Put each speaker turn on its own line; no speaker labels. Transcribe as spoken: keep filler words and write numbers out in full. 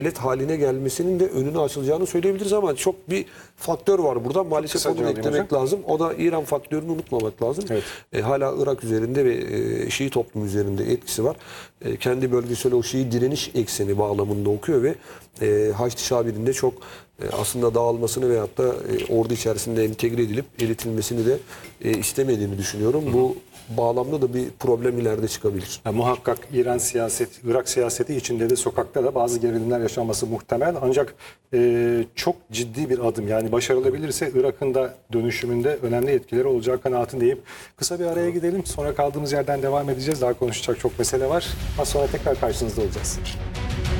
devlet haline gelmesinin de önünü açılacağını söyleyebiliriz ama çok bir faktör var burada. Maalesef
kısaca
onu da
alayım
eklemek
hocam.
lazım. O da İran faktörünü unutmamak lazım.
Evet.
E, hala Irak üzerinde ve e, Şii toplum üzerinde etkisi var. E, kendi bölgesel o Şii direniş ekseni bağlamında okuyor ve e, Haçlı Şabi'nin de çok e, aslında dağılmasını veyahut da e, ordu içerisinde entegre edilip eritilmesini de e, istemediğini düşünüyorum. Hı. Bu bağlamda da bir problem ileride çıkabilir.
Ya, muhakkak İran siyaseti, Irak siyaseti içinde de sokakta da bazı gerilimler yaşanması muhtemel. Ancak e, çok ciddi bir adım, yani başarılabilirse Irak'ın da dönüşümünde önemli etkileri olacağı kanaatindeyim. Kısa bir araya gidelim. Sonra kaldığımız yerden devam edeceğiz. Daha konuşacak çok mesele var. Az sonra tekrar karşınızda olacağız.